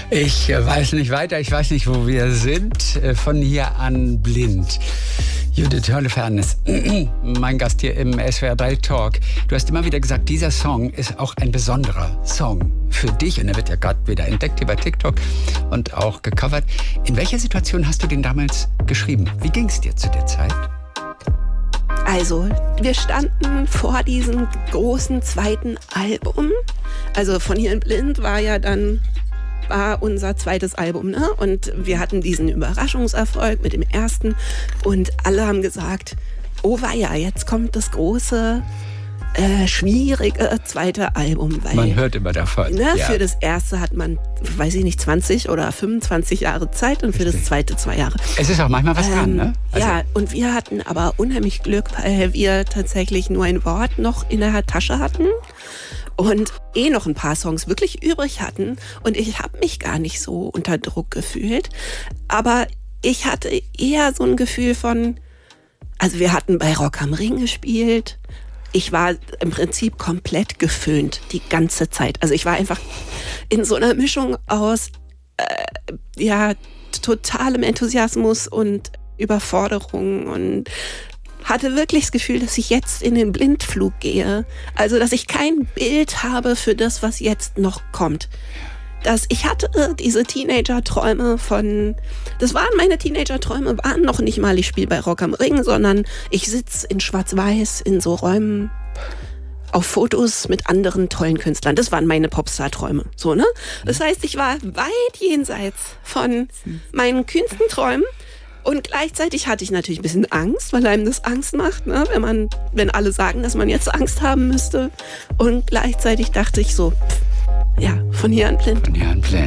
Ich weiß nicht weiter, ich weiß nicht, wo wir sind. Von hier an blind. Judith Holofernes, mein Gast hier im SWR 3 Talk. Du hast immer wieder gesagt, dieser Song ist auch ein besonderer Song für dich. Und er wird ja gerade wieder entdeckt hier bei TikTok und auch gecovert. In welcher Situation hast du den damals geschrieben? Wie ging es dir zu der Zeit? Also, wir standen vor diesem großen zweiten Album. Also von hier in blind war unser zweites Album, ne? Und wir hatten diesen Überraschungserfolg mit dem ersten und alle haben gesagt, oh weia, jetzt kommt das große, schwierige zweite Album. Weil, man hört immer davon. Ne, ja. Für das erste hat man, weiß ich nicht, 20 oder 25 Jahre Zeit und für das zweite 2 Jahre. Es ist auch manchmal was dran, ne? Also ja, und wir hatten aber unheimlich Glück, weil wir tatsächlich nur ein Wort noch in der Tasche hatten. Und noch ein paar Songs wirklich übrig hatten. Und ich habe mich gar nicht so unter Druck gefühlt. Aber ich hatte eher so ein Gefühl von, also wir hatten bei Rock am Ring gespielt. Ich war im Prinzip komplett geföhnt die ganze Zeit. Also ich war einfach in so einer Mischung aus totalem Enthusiasmus und Überforderung und hatte wirklich das Gefühl, dass ich jetzt in den Blindflug gehe. Also, dass ich kein Bild habe für das, was jetzt noch kommt. Ich hatte diese Teenager-Träume meine Teenager-Träume, waren noch nicht mal, ich spiele bei Rock am Ring, sondern ich sitze in Schwarz-Weiß in so Räumen auf Fotos mit anderen tollen Künstlern. Das waren meine Popstar-Träume. So, ne? Das heißt, ich war weit jenseits von meinen kühnsten Träumen. Und gleichzeitig hatte ich natürlich ein bisschen Angst, weil einem das Angst macht, ne? Wenn alle sagen, dass man jetzt Angst haben müsste. Und gleichzeitig dachte ich so, von hier an blind. Von hier an blind.